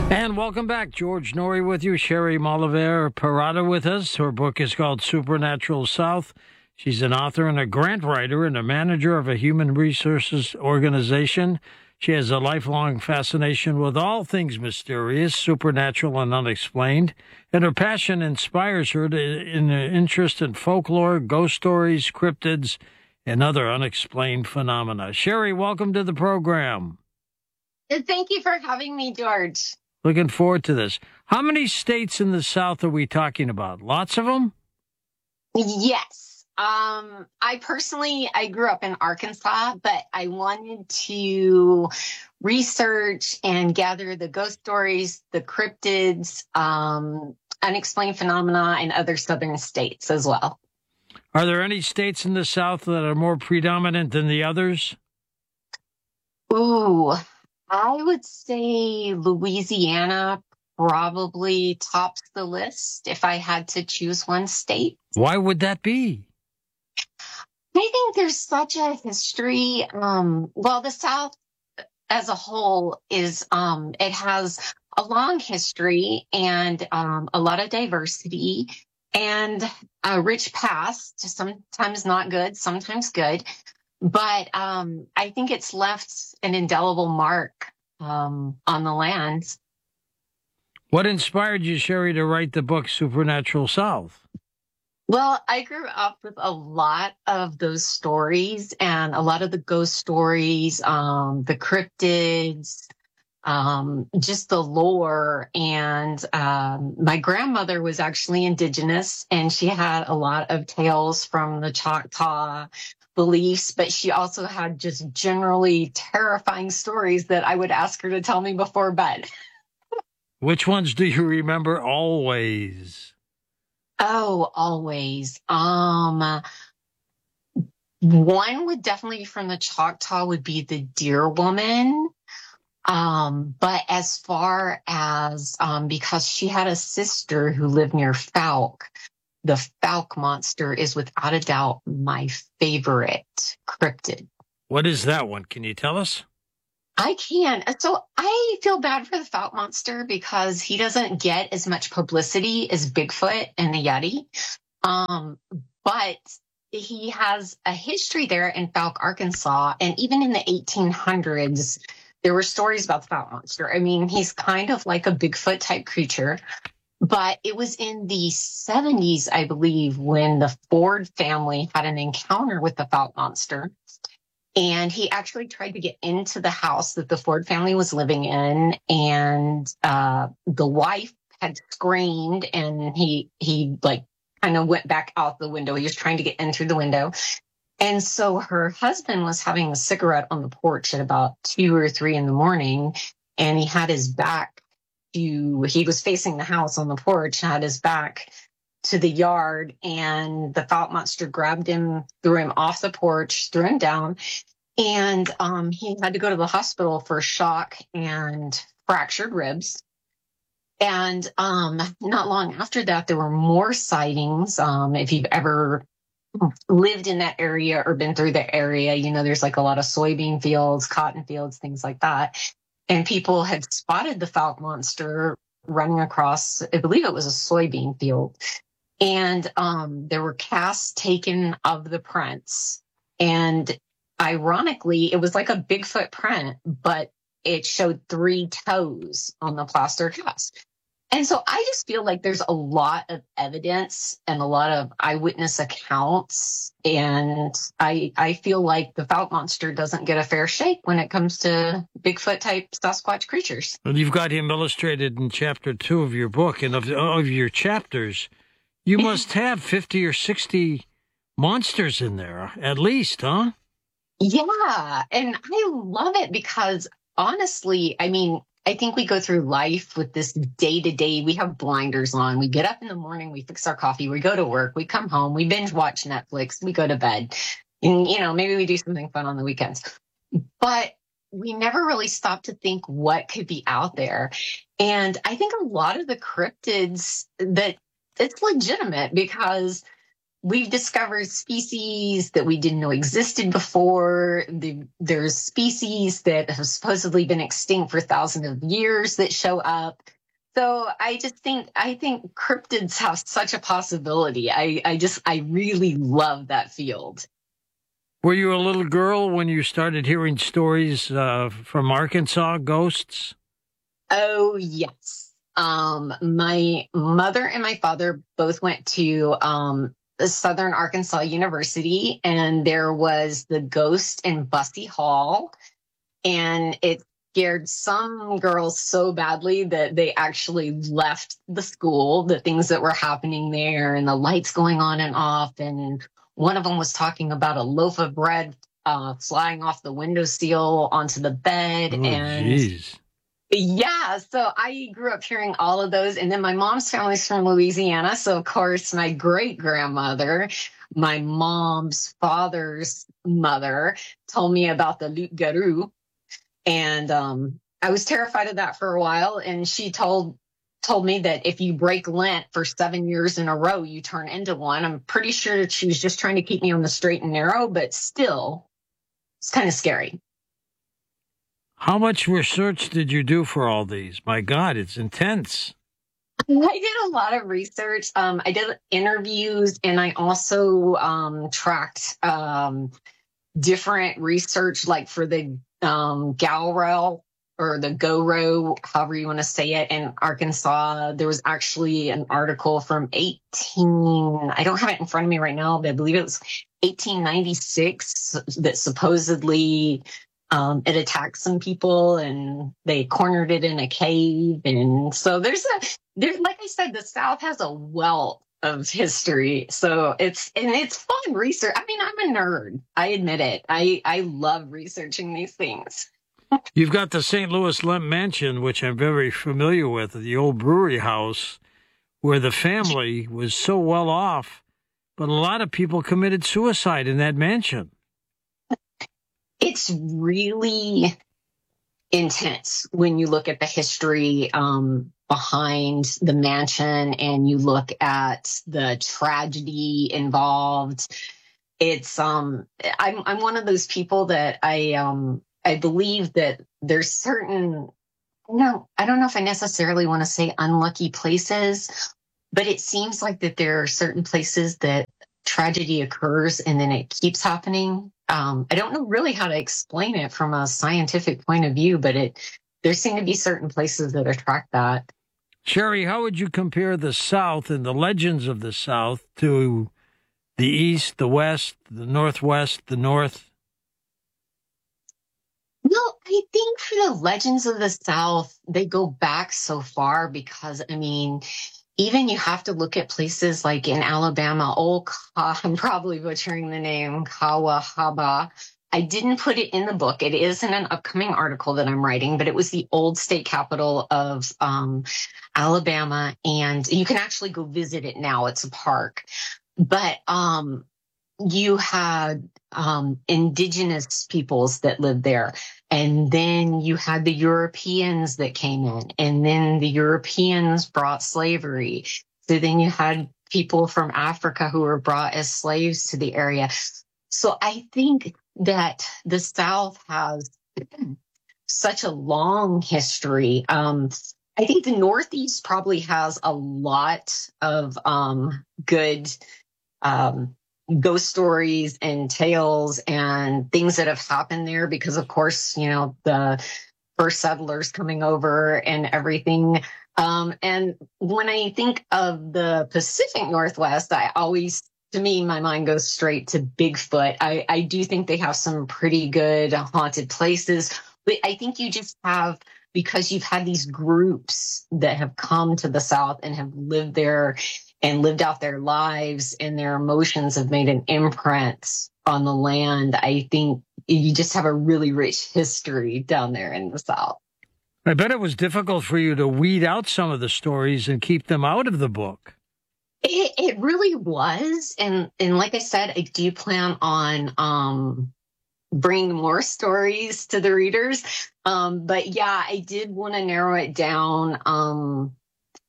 And welcome back. George Norrie with you. Sherry Malaver Parada with us. Her book is called Supernatural South. She's an author and a grant writer and a manager of a human resources organization. She has a lifelong fascination with all things mysterious, supernatural, and unexplained. And her passion inspires her in an interest in folklore, ghost stories, cryptids, and other unexplained phenomena. Sherry, welcome to the program. Thank you for having me, George. Looking forward to this. How many states in the South are we talking about? Lots of them? Yes. I grew up in Arkansas, but I wanted to research and gather the ghost stories, the cryptids, unexplained phenomena in other southern states as well. Are there any states in the South that are more predominant than the others? Ooh, I would say Louisiana probably tops the list if I had to choose one state. Why would that be? I think there's such a history. The South as a whole it has a long history and a lot of diversity and a rich past, sometimes not good, sometimes good. But I think it's left an indelible mark on the land. What inspired you, Sherry, to write the book Supernatural South? Well, I grew up with a lot of those stories and a lot of the ghost stories, the cryptids, just the lore. And my grandmother was actually indigenous, and she had a lot of tales from the Choctaw beliefs, but she also had just generally terrifying stories that I would ask her to tell me before bed. Which ones do you remember always? Oh, always. One would definitely from the Choctaw would be the Deer Woman. But as far as, because she had a sister who lived near Fouke, the Fouke monster is without a doubt my favorite cryptid. What is that one? Can you tell us? I can. So I feel bad for the Fouke monster because he doesn't get as much publicity as Bigfoot and the Yeti. But he has a history there in Fouke, Arkansas. And even in the 1800s, there were stories about the Fouke monster. I mean, he's kind of like a Bigfoot type creature. But it was in the 70s, I believe, when the Ford family had an encounter with the Fouke monster. And he actually tried to get into the house that the Ford family was living in. And the wife had screamed, and he like kind of went back out the window. He was trying to get in through the window. And so her husband was having a cigarette on the porch at about 2 or 3 in the morning. And he had his back he was facing the house on the porch, had his back to the yard, and the Fouke monster grabbed him, threw him off the porch, threw him down, and he had to go to the hospital for shock and fractured ribs. And not long after that, there were more sightings. If you've ever lived in that area or been through the area, you know, there's like a lot of soybean fields, cotton fields, things like that. And people had spotted the Fouke monster running across, I believe it was a soybean field. And there were casts taken of the prints. And ironically, it was like a Bigfoot print, but it showed 3 toes on the plaster cast. And so I just feel like there's a lot of evidence and a lot of eyewitness accounts. And I feel like the Fouke monster doesn't get a fair shake when it comes to Bigfoot type Sasquatch creatures. Well, you've got him illustrated in chapter 2 of your book, and of your chapters, you must have 50 or 60 monsters in there, at least, huh? Yeah. And I love it because honestly, I mean, I think we go through life with this day to day. We have blinders on. We get up in the morning, we fix our coffee, we go to work, we come home, we binge watch Netflix, we go to bed. And, you know, maybe we do something fun on the weekends. But we never really stop to think what could be out there. And I think a lot of the cryptids that it's legitimate because we've discovered species that we didn't know existed before. There's species that have supposedly been extinct for thousands of years that show up. So I think cryptids have such a possibility. I really love that field. Were you a little girl when you started hearing stories from Arkansas, ghosts? Oh, yes. My mother and my father both went to Southern Arkansas University, and there was the ghost in Bussey Hall, and it scared some girls so badly that they actually left the school, the things that were happening there and the lights going on and off. And one of them was talking about a loaf of bread flying off the windowsill onto the bed. Oh, And jeez. yeah, so I grew up hearing all of those. And then my mom's family's from Louisiana. So, of course, my great grandmother, my mom's father's mother, told me about the loup garou. And I was terrified of that for a while. And she told me that if you break Lent for 7 years in a row, you turn into one. I'm pretty sure that she was just trying to keep me on the straight and narrow, but still, it's kind of scary. How much research did you do for all these? My God, it's intense. I did a lot of research. I did interviews, and I also tracked different research, like for the Galro or the GORO, however you want to say it, in Arkansas. There was actually an article from I don't have it in front of me right now, but I believe it was 1896 that supposedly it attacked some people and they cornered it in a cave. And so there's like I said, the South has a wealth of history. So it's fun research. I mean, I'm a nerd. I admit it. I love researching these things. You've got the St. Louis Lemp Mansion, which I'm very familiar with, the old brewery house, where the family was so well off, but a lot of people committed suicide in that mansion. It's really intense when you look at the history behind the mansion and you look at the tragedy involved. It's I'm one of those people that I believe that there's certain, no, I don't know if I necessarily want to say unlucky places, but it seems like that there are certain places that tragedy occurs and then it keeps happening. I don't know really how to explain it from a scientific point of view, but there seem to be certain places that attract that. Sherry, how would you compare the South and the legends of the South to the East, the West, the Northwest, the North? Well, I think for the legends of the South, they go back so far because, I mean, even you have to look at places like in Alabama, I'm probably butchering the name, Kawahaba. I didn't put it in the book. It is in an upcoming article that I'm writing, but it was the old state capital of Alabama. And you can actually go visit it now. It's a park. But you had indigenous peoples that lived there. And then you had the Europeans that came in, and then the Europeans brought slavery. So then you had people from Africa who were brought as slaves to the area. So I think that the South has such a long history. I think the Northeast probably has a lot of good ghost stories and tales and things that have happened there because, of course, you know, the first settlers coming over and everything. And when I think of the Pacific Northwest, to me, my mind goes straight to Bigfoot. I do think they have some pretty good haunted places, but I think you just have, because you've had these groups that have come to the South and have lived there and lived out their lives, and their emotions have made an imprint on the land. I think you just have a really rich history down there in the South. I bet it was difficult for you to weed out some of the stories and keep them out of the book. It really was. And like I said, I do plan on bringing more stories to the readers. But yeah, I did want to narrow it down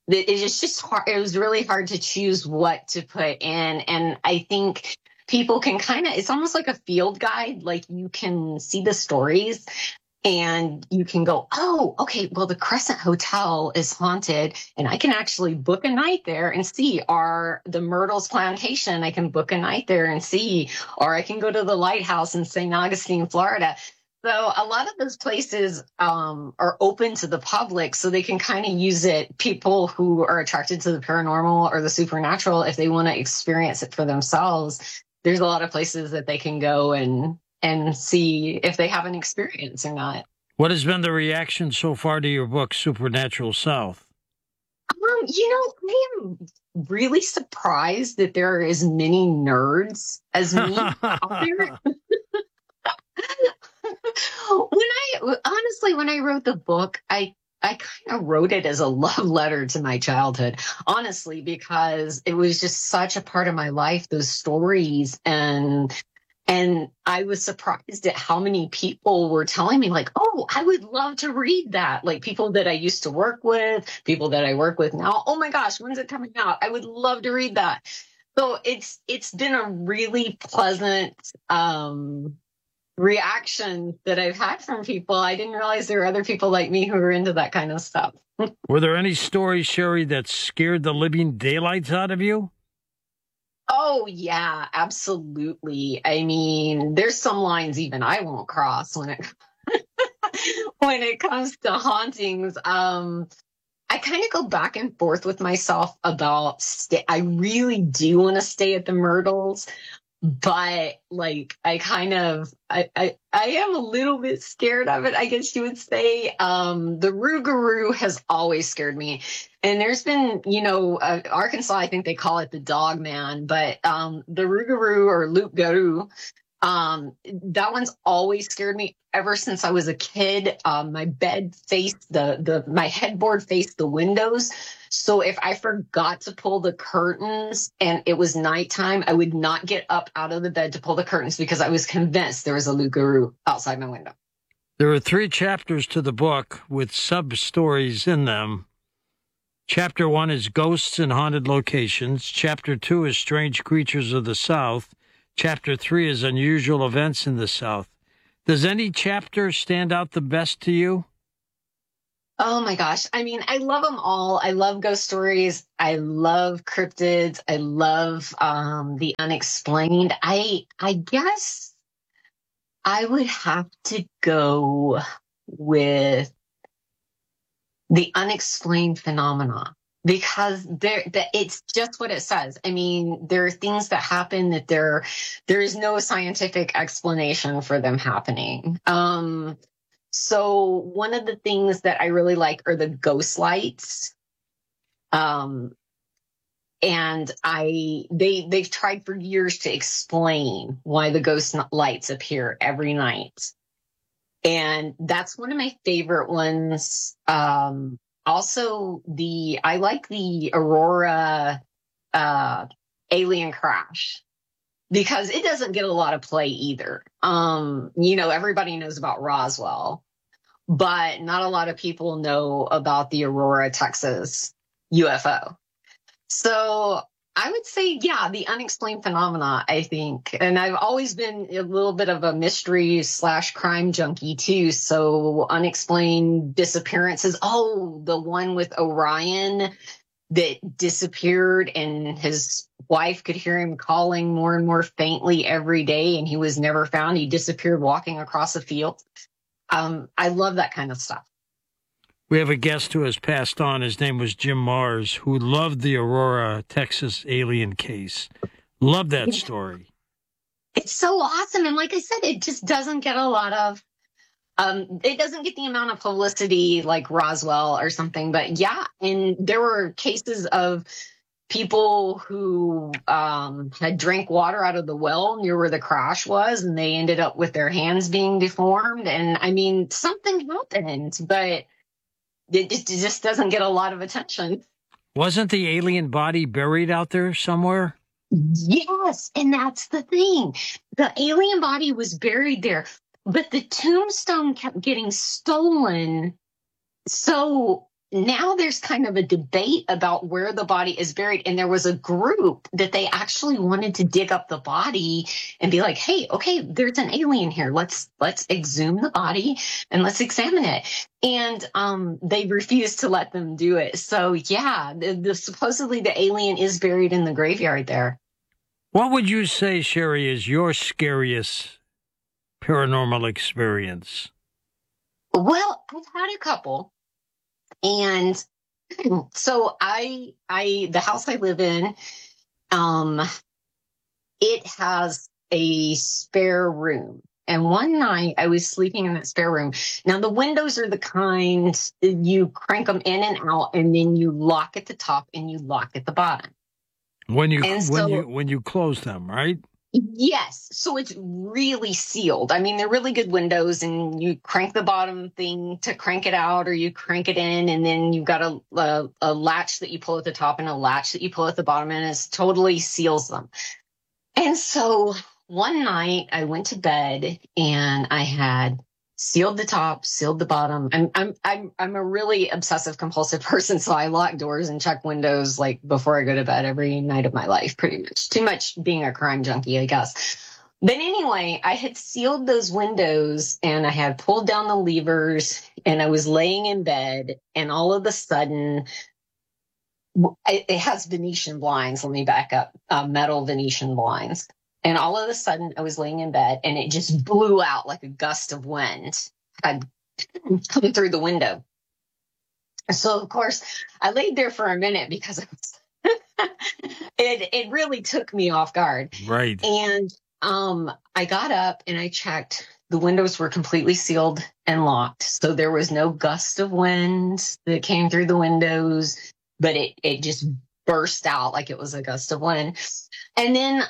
it's just hard. It was really hard to choose what to put in. And I think people can it's almost like a field guide. Like you can see the stories and you can go, oh, okay, well, the Crescent Hotel is haunted and I can actually book a night there and see. Or the Myrtles Plantation, I can book a night there and see. Or I can go to the lighthouse in St. Augustine, Florida. So a lot of those places are open to the public, so they can kind of use it. People who are attracted to the paranormal or the supernatural, if they want to experience it for themselves, there's a lot of places that they can go and see if they have an experience or not. What has been the reaction so far to your book, Supernatural South? I am really surprised that there are as many nerds as me out there. When I wrote the book, I kind of wrote it as a love letter to my childhood, honestly, because it was just such a part of my life, those stories. And I was surprised at how many people were telling me, like, oh, I would love to read that. Like people that I used to work with, people that I work with now. Oh my gosh, when's it coming out? I would love to read that. So it's been a really pleasant reaction that I've had from people. I didn't realize there were other people like me who were into that kind of stuff. Were there any stories, Sherry, that scared the living daylights out of you? Oh, yeah, absolutely. I mean, there's some lines even I won't cross when it comes to hauntings. I kind of go back and forth with myself about I really do want to stay at the Myrtles. But like, I am a little bit scared of it, I guess you would say. The Rougarou has always scared me. And there's been, Arkansas, I think they call it the Dog Man, but the Rougarou or Loup-garou, that one's always scared me ever since I was a kid. My bed faced my headboard faced the windows. So if I forgot to pull the curtains and it was nighttime, I would not get up out of the bed to pull the curtains because I was convinced there was a Loup-garou outside my window. There are 3 chapters to the book with sub-stories in them. Chapter 1 is Ghosts in Haunted Locations. Chapter 2 is Strange Creatures of the South. Chapter 3 is Unusual Events in the South. Does any chapter stand out the best to you? Oh my gosh. I mean, I love them all. I love ghost stories. I love cryptids. I love the unexplained. I guess I would have to go with the unexplained phenomena because it's just what it says. I mean, there are things that happen that there is no scientific explanation for them happening. So one of the things that I really like are the ghost lights. And they've tried for years to explain why the ghost lights appear every night. And that's one of my favorite ones. Also I like the Aurora, alien crash because it doesn't get a lot of play either. Everybody knows about Roswell, but not a lot of people know about the Aurora, Texas UFO. So I would say, yeah, the unexplained phenomena, I think. And I've always been a little bit of a mystery / crime junkie too. So unexplained disappearances. Oh, the one with Orion that disappeared and his wife could hear him calling more and more faintly every day and he was never found. He disappeared walking across a field. I love that kind of stuff. We have a guest who has passed on. His name was Jim Mars, who loved the Aurora, Texas alien case. Loved that story. It's so awesome. And like I said, it just doesn't get a lot of, it doesn't get the amount of publicity like Roswell or something. But yeah, and there were cases of people who had drank water out of the well near where the crash was, and they ended up with their hands being deformed. And I mean, something happened, but it just doesn't get a lot of attention. Wasn't the alien body buried out there somewhere? Yes, and that's the thing. The alien body was buried there, but the tombstone kept getting stolen. So now there's kind of a debate about where the body is buried. And there was a group that they actually wanted to dig up the body and be like, hey, okay, there's an alien here. Let's exhume the body and let's examine it. And they refused to let them do it. So yeah, supposedly the alien is buried in the graveyard there. What would you say, Sherry, is your scariest paranormal experience? Well, I've had a couple. And so the house I live in, it has a spare room. And one night I was sleeping in that spare room. Now the windows are the kind you crank them in and out, and then you lock at the top and you lock at the bottom. When you close them, right? Yes. So it's really sealed. I mean, they're really good windows, and you crank the bottom thing to crank it out, or you crank it in, and then you've got a latch that you pull at the top and a latch that you pull at the bottom, and it totally seals them. And so one night I went to bed and I had sealed the top, sealed the bottom. I'm a really obsessive compulsive person, so I lock doors and check windows like before I go to bed every night of my life, pretty much. Too much being a crime junkie, I guess. But anyway, I had sealed those windows and I had pulled down the levers and I was laying in bed, and all of a sudden, it has Venetian blinds. Let me back up, metal Venetian blinds. And all of a sudden, I was laying in bed, and it just blew out like a gust of wind had come through the window. So, of course, I laid there for a minute because it really took me off guard. Right. And I got up and I checked. The windows were completely sealed and locked. So there was no gust of wind that came through the windows, but it just burst out like it was a gust of wind. And then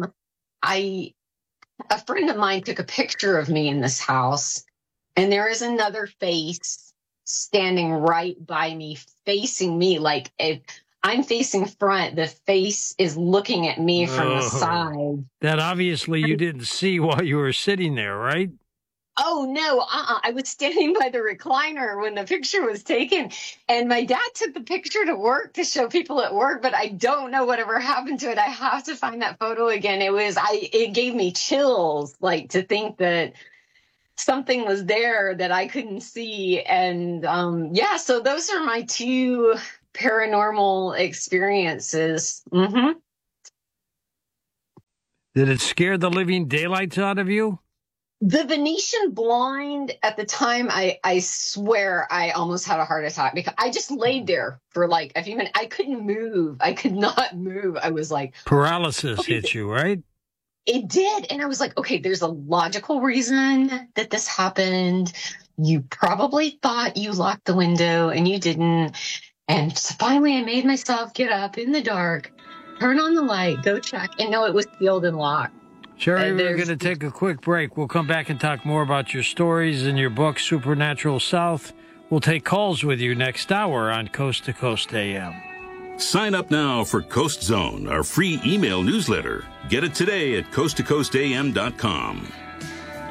a friend of mine took a picture of me in this house, and there is another face standing right by me, facing me. Like if I'm facing front, the face is looking at me from the side. That obviously you didn't see while you were sitting there, right? Oh, no, I was standing by the recliner when the picture was taken, and my dad took the picture to work to show people at work, but I don't know whatever happened to it. I have to find that photo again. It gave me chills, like to think that something was there that I couldn't see. And yeah, so those are my two paranormal experiences. Mm-hmm. Did it scare the living daylights out of you? The Venetian blind at the time, I swear I almost had a heart attack because I just laid there for like a few minutes. I couldn't move. I could not move. I was like... Paralysis hit you, right? It did. And I was like, okay, there's a logical reason that this happened. You probably thought you locked the window and you didn't. And so finally I made myself get up in the dark, turn on the light, go check, and no, it was sealed and locked. Sherry, we're going to take a quick break. We'll come back and talk more about your stories in your book, Supernatural South. We'll take calls with you next hour on Coast to Coast AM. Sign up now for Coast Zone, our free email newsletter. Get it today at coasttocoastam.com.